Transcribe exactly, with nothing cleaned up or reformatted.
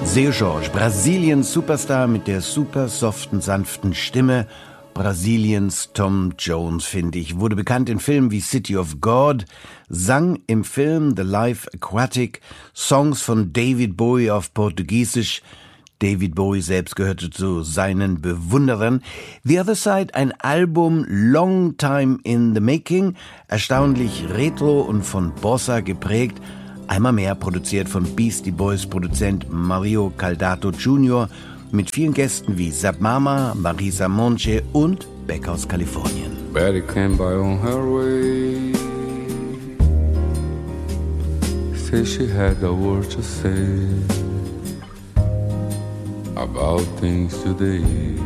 Seu Jorge, Brasiliens Superstar mit der super soften, sanften Stimme. Brasiliens Tom Jones, finde ich. Wurde bekannt in Filmen wie City of God, sang im Film The Life Aquatic Songs von David Bowie auf Portugiesisch. David Bowie selbst gehörte zu seinen Bewunderern. The Other Side, ein Album long time in the making, erstaunlich retro und von Bossa geprägt. Einmal mehr produziert von Beastie Boys Produzent Mario Caldato Junior mit vielen Gästen wie Zap Mama, Marisa Monte und Beck aus Kalifornien. Betty came by on her way. Say she had a word to say about things today.